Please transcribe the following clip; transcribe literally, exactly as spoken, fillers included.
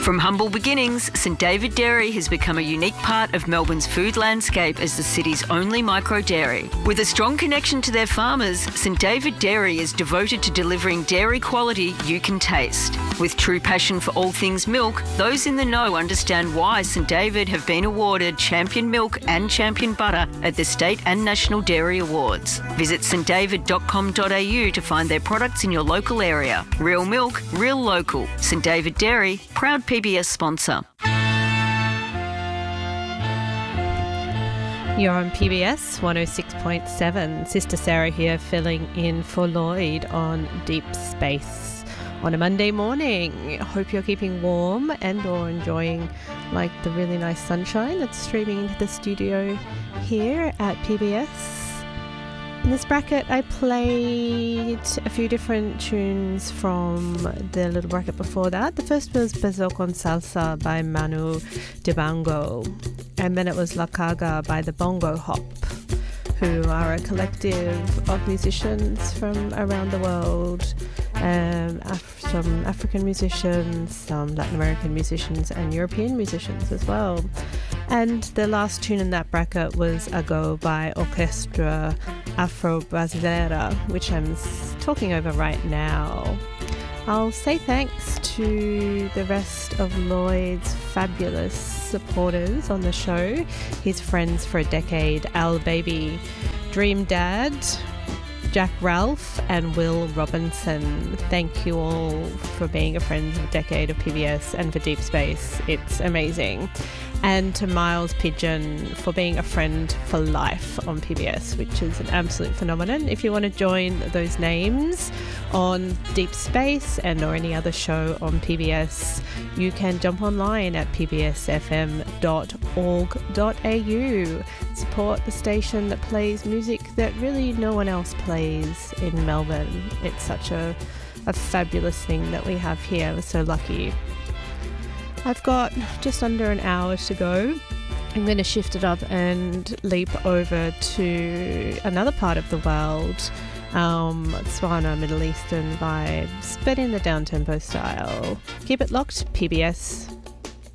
From humble beginnings, St David Dairy has become a unique part of Melbourne's food landscape as the city's only micro dairy. With a strong connection to their farmers, St David Dairy is devoted to delivering dairy quality you can taste. With true passion for all things milk, those in the know understand why St David have been awarded Champion Milk and Champion Butter at the State and National Dairy Awards. Visit st david dot com dot a u to find their products in your local area. Real milk, real local. St David Dairy, proud P B S sponsor. You're on P B S one oh six point seven. Sister Sarah here, filling in for Lloyd on Deep Space on a Monday morning. Hope you're keeping warm and or enjoying like the really nice sunshine that's streaming into the studio here at P B S. In this bracket, I played a few different tunes from the little bracket before that. The first was Beso con Salsa by Manu Dibango, and then it was La Caga by the Bongo Hop, who are a collective of musicians from around the world, um, Af- some African musicians, some Latin American musicians, and European musicians as well. And the last tune in that bracket was A Go by Orquestra Afro-Brasileira, which I'm s- talking over right now. I'll say thanks to the rest of Lloyd's fabulous supporters on the show. His friends for a decade, Al Baby, Dream Dad, Jack Ralph and Will Robinson. Thank you all for being a friend of a decade of P B S and for Deep Space. It's amazing. And to Miles Pigeon for being a friend for life on P B S, which is an absolute phenomenon. If you want to join those names on Deep Space and or any other show on P B S, you can jump online at p b s f m dot org dot a u. Support the station that plays music that really no one else plays in Melbourne. It's such a, a fabulous thing that we have here. We're so lucky. I've got just under an hour to go. I'm going to shift it up and leap over to another part of the world. Um, Botswana, Middle Eastern vibes, but in the down-tempo style. Keep it locked, P B S.